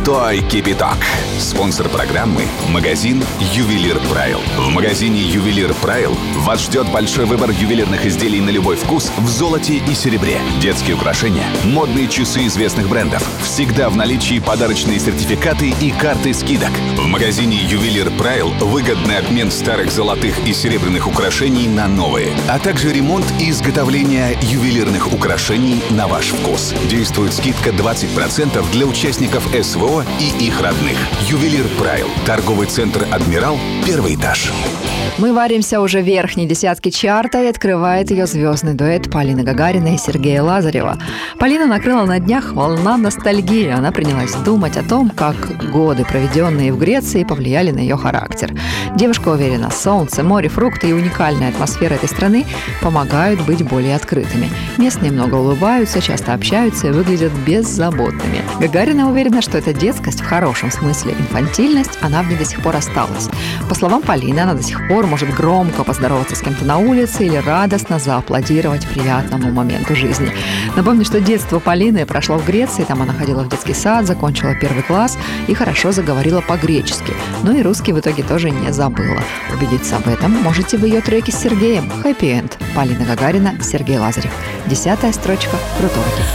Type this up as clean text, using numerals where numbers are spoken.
Крутой кипяток. Спонсор программы – магазин «Ювелир Прайл». В магазине «Ювелир Прайл» вас ждет большой выбор ювелирных изделий на любой вкус в золоте и серебре. Детские украшения, модные часы известных брендов. Всегда в наличии подарочные сертификаты и карты скидок. В магазине «Ювелир Прайл» выгодный обмен старых золотых и серебряных украшений на новые, а также ремонт и изготовление ювелирных украшений на ваш вкус. Действует скидка 20% для участников СВО и их родных. «Ювелир Прайл». Торговый центр «Адмирал», 1 этаж. Мы варимся уже в верхней десятке чарта, и открывает ее звездный дуэт Полины Гагариной и Сергея Лазарева. Полину накрыла на днях волна ностальгии. Она принялась думать о том, как годы, проведенные в Греции, повлияли на ее характер. Девушка уверена, солнце, море, фрукты и уникальная атмосфера этой страны помогают быть более открытыми. Местные много улыбаются, часто общаются и выглядят беззаботными. Гагарина уверена, что эта детскость в хорошем смысле, инфантильность, она в ней до сих пор осталась. По словам Полины, она до сих пор может громко поздороваться с кем-то на улице или радостно зааплодировать приятному моменту жизни. Напомню, что детство Полины прошло в Греции, там она ходила в детский сад, закончила 1 класс и хорошо заговорила по-гречески. Но и русский в итоге тоже не забыла. Убедиться в этом можете в ее треке с Сергеем «Happy End». Полина Гагарина, Сергей Лазарев. 10-я строчка крутого хита.